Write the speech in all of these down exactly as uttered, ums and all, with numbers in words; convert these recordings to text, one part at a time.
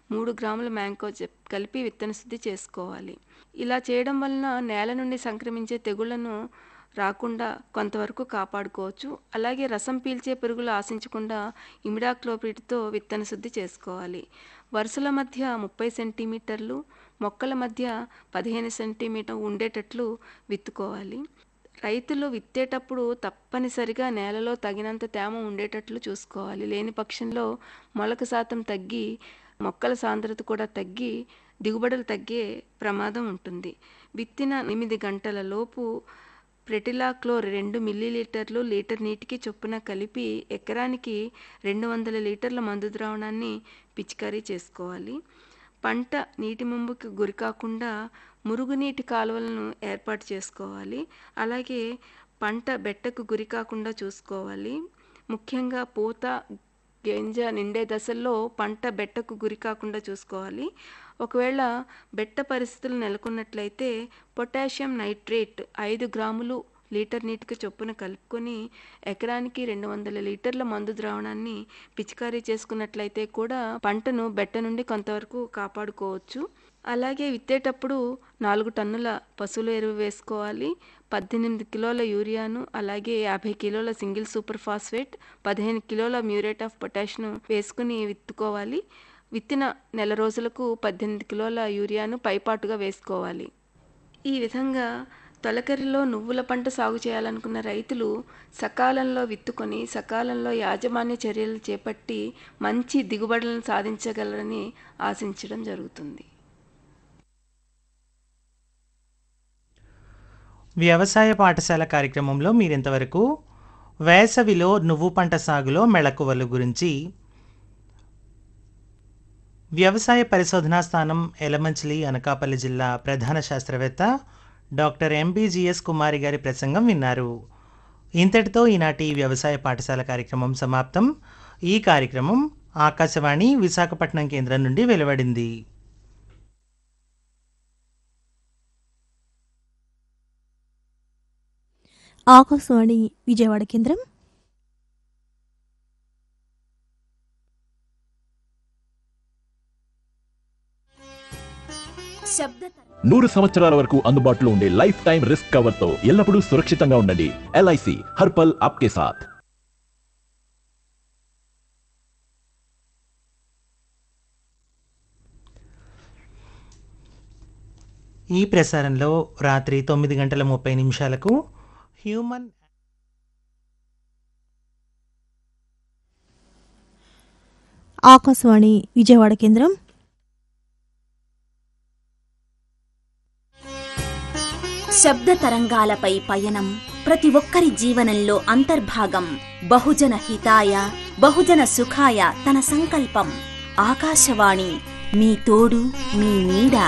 మూడు గ్రాముల మ్యాంకోజెబ్ కలిపి విత్తన శుద్ధి చేసుకోవాలి. ఇలా చేయడం వలన నేల నుండి సంక్రమించే తెగుళ్లను రాకుండా కొంతవరకు కాపాడుకోవచ్చు. అలాగే రసం పీల్చే పురుగులు ఆశించకుండా ఇమిడాక్లోప్రిడ్తో విత్తన శుద్ధి చేసుకోవాలి. వరుసల మధ్య ముప్పై సెంటీమీటర్లు, మొక్కల మధ్య పదిహేను సెంటీమీటర్ ఉండేటట్లు విత్తుకోవాలి. రైతులు విత్తేటప్పుడు తప్పనిసరిగా నేలలో తగినంత తేమ ఉండేటట్లు చూసుకోవాలి. లేని పక్షంలో మొలక శాతం తగ్గి మొక్కల సాంద్రత కూడా తగ్గి దిగుబడులు తగ్గే ప్రమాదం ఉంటుంది. విత్తిన ఎనిమిది గంటల లోపు ప్రెటిలాక్లోర్ రెండు మిల్లీలీటర్లు లీటర్ నీటికి చొప్పున కలిపి ఎకరానికి రెండు వందల లీటర్ల మందు ద్రావణాన్ని పిచికారీ చేసుకోవాలి. పంట నీటి ముంపుకి గురికాకుండా మురుగునీటి కాలువలను ఏర్పాటు చేసుకోవాలి. అలాగే పంట బెట్టకు గురి కాకుండా చూసుకోవాలి. ముఖ్యంగా పూత గింజ నిండే దశల్లో పంట బెట్టకు గురి కాకుండా చూసుకోవాలి. ఒకవేళ బెట్ట పరిస్థితులు నెలకొన్నట్లయితే పొటాషియం నైట్రేట్ ఐదు గ్రాములు లీటర్ నీటికి చొప్పున కలుపుకొని ఎకరానికి రెండు వందల లీటర్ల మందు ద్రావణాన్ని పిచికారీ చేసుకున్నట్లయితే కూడా పంటను బెట్ట నుండి కొంతవరకు కాపాడుకోవచ్చు. అలాగే విత్తేటప్పుడు నాలుగు టన్నుల పశువుల ఎరువు వేసుకోవాలి. పద్దెనిమిది కిలోల యూరియాను, అలాగే యాభై కిలోల సింగిల్ సూపర్ ఫాస్ఫేట్, పదిహేను కిలోల మ్యూరేట్ ఆఫ్ పొటాష్ను వేసుకుని విత్తుకోవాలి. విత్తిన నెల రోజులకు పద్దెనిమిది కిలోల యూరియాను పైపాటుగా వేసుకోవాలి. ఈ విధంగా తొలకరిలో నువ్వుల పంట సాగు చేయాలనుకున్న రైతులు సకాలంలో విత్తుకొని సకాలంలో యాజమాన్య చర్యలు చేపట్టి మంచి దిగుబడులను సాధించగలరని ఆశించడం జరుగుతుంది. వ్యవసాయ పాఠశాల కార్యక్రమంలో మీరింతవరకు వేసవిలో నువ్వు పంట సాగులో మెళకువలు గురించి వ్యవసాయ పరిశోధనా స్థానం ఎలమంచిలి అనకాపల్లి జిల్లా ప్రధాన శాస్త్రవేత్త డాక్టర్ ఎంబీజీఎస్ కుమారి గారి ప్రసంగం విన్నారు. ఇంతటితో ఈనాటి వ్యవసాయ పాఠశాల కార్యక్రమం సమాప్తం. ఈ కార్యక్రమం ఆకాశవాణి విశాఖపట్నం కేంద్రం నుండి వెలువడింది. ఆకాశవాణి విజయవాడ కేంద్రం. నూరు సంవత్సరాల వరకు అందుబాటులో ఉండే లైఫ్ టైం రిస్క్ కవర్ తో ఎల్లప్పుడూ సురక్షితంగా ఉండండి. ఎల్ఐసి హర్పల్ ఆప్కే సాథ్. ఈ ప్రసారంలో రాత్రి తొమ్మిది గంటల ముప్పై నిమిషాలకు హ్యూమన్ ఆకాశవాణి విజయవాడ కేంద్రం. శబ్ద తరంగాలపై పయనం ప్రతి ఒక్కరి జీవనంలో అంతర్భాగం. బహుజన హితాయ బహుజన సుఖాయ తన సంకల్పం. ఆకాశవాణి మీ తోడు మీ నీడ.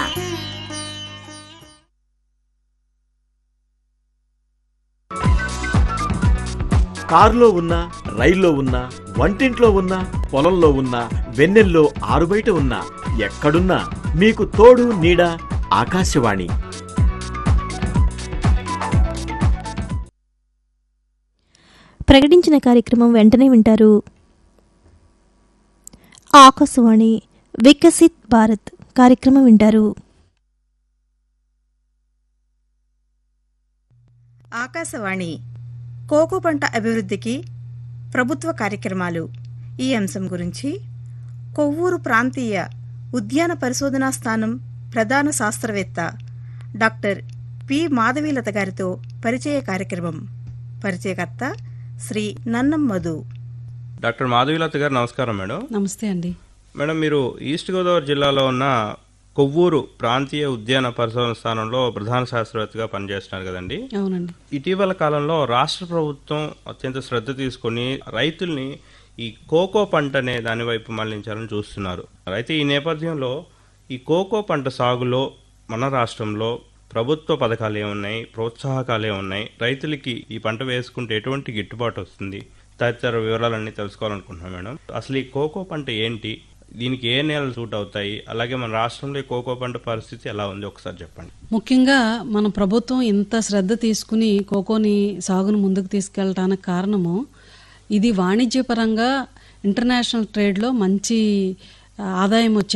కారులో ఉన్నా, రైల్లో ఉన్నా, వంటింట్లో ఉన్నా, పొలంలో ఉన్నా, వెన్నెల్లో ఆరుబయట ఉన్నా, ఎక్కడున్నా మీకు తోడు నీడ ఆకాశవాణి. ప్రకటించిన కార్యక్రమం వెంటనే వింటారు. ఆకాశవాణి వికసిత్ భారత్ కార్యక్రమం వింటారు. ఆకాశవాణి కోకో పంట అభివృద్ధికి ప్రభుత్వ కార్యక్రమాలు ఈ అంశం గురించి కొవ్వూరు ప్రాంతీయ ఉద్యాన పరిశోధనా స్థానం ప్రధాన శాస్త్రవేత్త డాక్టర్ పి మాధవీలత గారితో పరిచయ కార్యక్రమం. పరిచయకర్త శ్రీ నన్నం మధు. డాక్టర్ మాధవీలత గారు నమస్కారం మేడం. నమస్తే అండి మేడం. మీరు ఈస్ట్ గోదావరి జిల్లాలో ఉన్న కొవ్వూరు ప్రాంతీయ ఉద్యాన పరిశోధన స్థానంలో ప్రధాన శాస్త్రవేత్తగా పనిచేస్తున్నారు కదండి? అవునండి. ఇటీవల కాలంలో రాష్ట్ర ప్రభుత్వం అత్యంత శ్రద్ధ తీసుకుని రైతుల్ని ఈ కోకో పంట అనే దాని వైపు మళ్లించాలని చూస్తున్నారు. అయితే ఈ నేపథ్యంలో ఈ కోకో పంట సాగులో మన రాష్ట్రంలో ప్రభుత్వ పథకాలు ఏమున్నాయి, ప్రోత్సాహకాలు ఏమున్నాయి, రైతులకి ఈ పంట వేసుకుంటే ఎటువంటి గిట్టుబాటు వస్తుంది, తదితర వివరాలన్నీ తెలుసుకోవాలనుకుంటున్నాం మేడం. అసలు ఈ కోకో పంట ఏంటి, దీనికి ఏ నేలలు సూట్ అవుతాయి, అలాగే మన రాష్ట్రంలో కోకో పంట పరిస్థితి ఎలా ఉంది ఒకసారి చెప్పండి. ముఖ్యంగా మన ప్రభుత్వం ఇంత శ్రద్ధ తీసుకుని కోకోని సాగును ముందుకు తీసుకెళ్ళడానికి కారణము ఇది వాణిజ్యపరంగా ఇంటర్నేషనల్ ట్రేడ్లో మంచి ఆదాయం వచ్చే